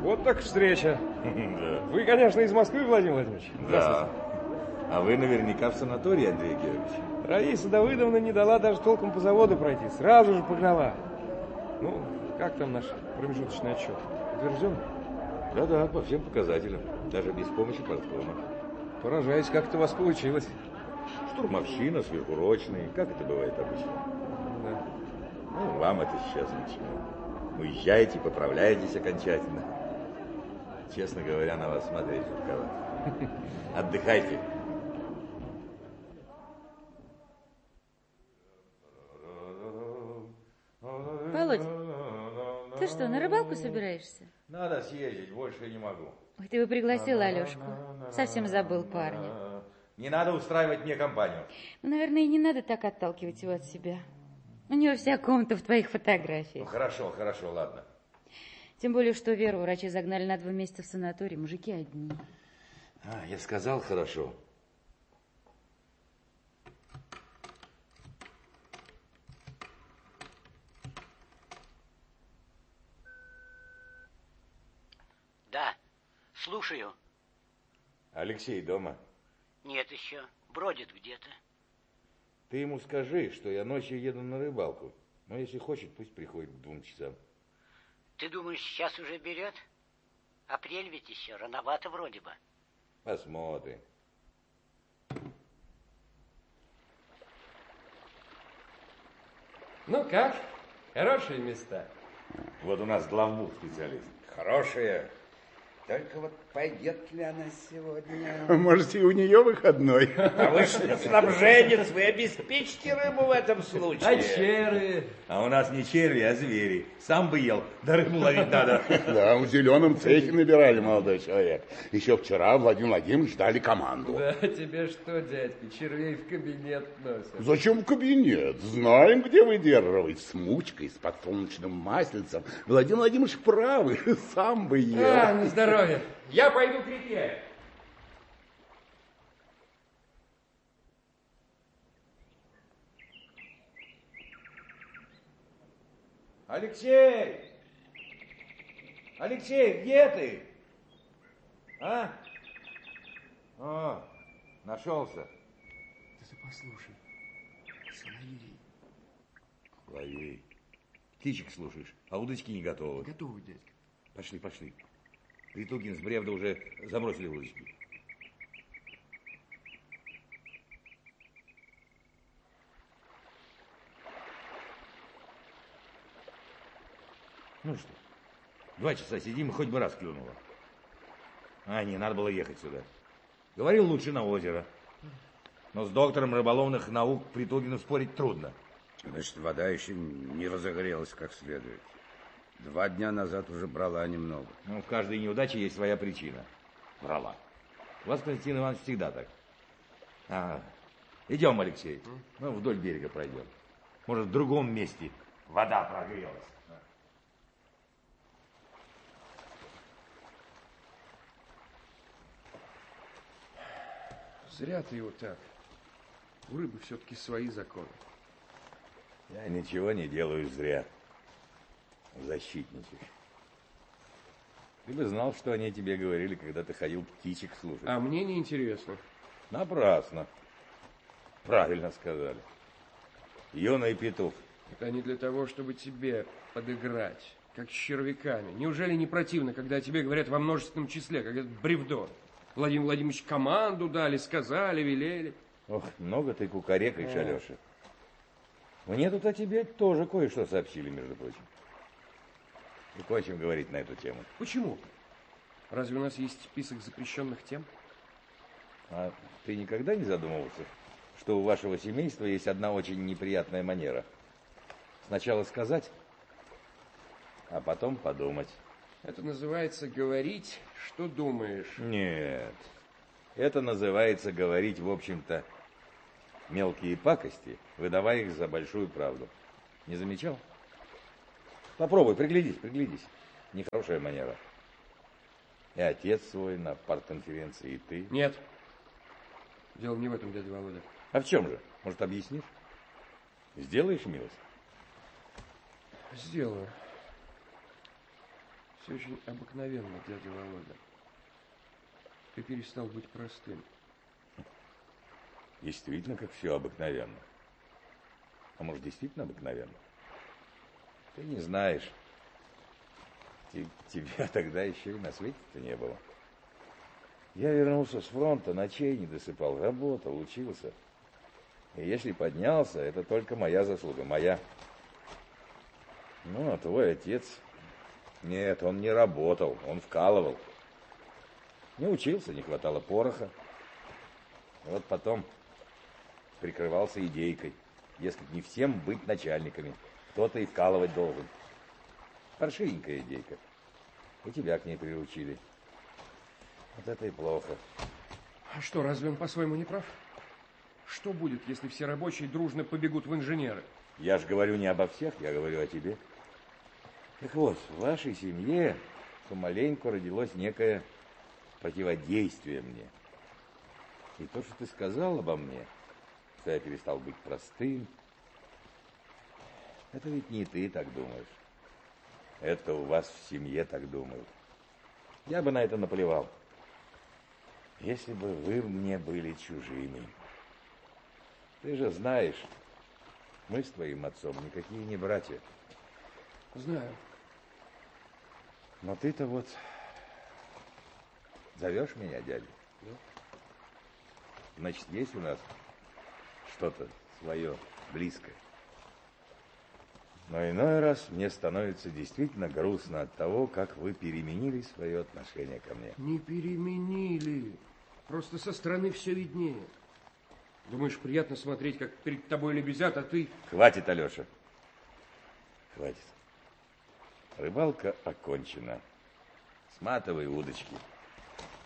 Вот так встреча. Да. Вы, конечно, из Москвы, Владимир Владимирович? Да. А вы наверняка в санатории, Андрей Георгиевич. Раиса Давыдовна не дала даже толком по заводу пройти. Сразу же погнала. Ну, как там наш промежуточный отчет? Утвержден? Да-да, по всем показателям. Даже без помощи порткома. Поражаюсь, как это у вас получилось. Штурмовщина, сверхурочные. Как это бывает обычно? Да. Ну, вам это сейчас ничего. Уезжаете, поправляетесь окончательно. Честно говоря, на вас смотреть жутковато. Отдыхайте. Володя, ты что, на рыбалку собираешься? Надо съездить, больше не могу. Ой, ты бы пригласил Алешку. Совсем забыл парня. Не надо устраивать мне компанию. Ну, наверное, и не надо так отталкивать его от себя. У него вся комната в твоих фотографиях. Ну, хорошо, хорошо, ладно. Тем более, что Веру врачи загнали на 2 месяца в санаторий. Мужики одни. Я сказал хорошо. Да, слушаю. Алексей дома? Нет еще, бродит где-то. Ты ему скажи, что я ночью еду на рыбалку. Но если хочет, пусть приходит к 2 часам. Ты думаешь, сейчас уже берет? Апрель ведь еще, рановато вроде бы. Посмотрим. Ну как? Хорошие места. Вот у нас главбух специалист. Хорошая. Только вот пойдет ли она сегодня? Может, и у нее выходной. А вы что, снабженец, вы обеспечите рыбу в этом случае. А черви? А у нас не черви, а звери. Сам бы ел, да рыбу ловить надо. Да, в зеленом цехе набирали, молодой человек. Еще вчера Владимир Владимирович дали команду. Да, тебе что, дядька, червей в кабинет носят. Зачем в кабинет? Знаем, где выдерживать. С мучкой, с подсолнечным маслицем. Владимир Владимирович правый, сам бы ел. На здоровье. Я пойду к реке. Алексей! Алексей, где ты? А? О, нашелся. Ты послушай. Соловей. Соловей. Птичек слушаешь, а удочки не готовы. Готовы, дядька. Пошли, пошли. Притугин с Бревда уже забросили удочки. Ну что, 2 часа сидим, и хоть бы раз клюнуло. Не надо было ехать сюда. Говорил, лучше на озеро. Но с доктором рыболовных наук Притугину спорить трудно. Значит, вода еще не разогрелась как следует. 2 дня назад уже брала немного. Ну, в каждой неудаче есть своя причина. Брала. У вас, Константин Иванович, всегда так. Идем, Алексей. Ну, вдоль берега пройдем. Может, в другом месте вода прогрелась. Зря ты его так. У рыбы все-таки свои законы. Я ничего не делаю зря. Защитничаешь. Ты бы знал, что они тебе говорили, когда ты ходил птичек слушать. А мне не интересно. Напрасно. Правильно сказали. Юный петух. Это не для того, чтобы тебе подыграть, как с червяками. Неужели не противно, когда тебе говорят во множественном числе, как это бревдо? Владимир Владимирович команду дали, сказали, велели. Ох, много ты кукарекаешь, Алеша. Мне тут о тебе тоже кое-что сообщили, между прочим. И кончим говорить на эту тему. Почему? Разве у нас есть список запрещенных тем? А ты никогда не задумывался, что у вашего семейства есть одна очень неприятная манера? Сначала сказать, а потом подумать. Это называется говорить, что думаешь. Нет, это называется говорить, в общем-то, мелкие пакости, выдавая их за большую правду. Не замечал? Попробуй, приглядись. Нехорошая манера. И отец свой на партконференции, и ты. Нет. Дело не в этом, дядя Володя. А в чем же? Может, объяснишь? Сделаешь милость? Сделаю. Все очень обыкновенно, дядя Володя. Ты перестал быть простым. Действительно, как все обыкновенно. А может, действительно обыкновенно? Ты не знаешь. Тебя тогда еще и на свете-то не было. Я вернулся с фронта, ночей не досыпал, работал, учился. И если поднялся, это только моя заслуга, моя. Ну, а твой отец... Нет, он не работал, он вкалывал. Не учился, не хватало пороха. И вот потом прикрывался идейкой. Дескать, не всем быть начальниками. Кто-то и вкалывать должен. Паршивенькая идейка. И тебя к ней приручили. Вот это и плохо. А что, разве он по-своему не прав? Что будет, если все рабочие дружно побегут в инженеры? Я же говорю не обо всех, я говорю о тебе. Так вот, в вашей семье помаленьку родилось некое противодействие мне. И то, что ты сказал обо мне, что я перестал быть простым, это ведь не ты так думаешь. Это у вас в семье так думают. Я бы на это наплевал. Если бы вы мне были чужими. Ты же знаешь, мы с твоим отцом никакие не братья. Знаю. Но ты-то вот зовешь меня дядей? Да. Значит, есть у нас что-то свое, близкое. Но иной раз мне становится действительно грустно от того, как вы переменили свое отношение ко мне. Не переменили. Просто со стороны все виднее. Думаешь, приятно смотреть, как перед тобой лебезят, а ты... Хватит, Алеша. Хватит. Рыбалка окончена. Сматывай удочки.